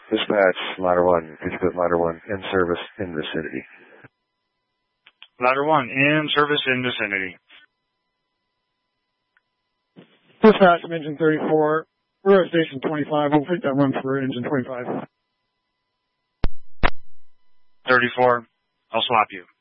Dispatch, Ladder 1. Could you put Ladder 1 in service in vicinity? Ladder 1 in service in vicinity. Dispatch, engine 34. We're at station 25. We'll take that run for engine 25. 34. I'll swap you.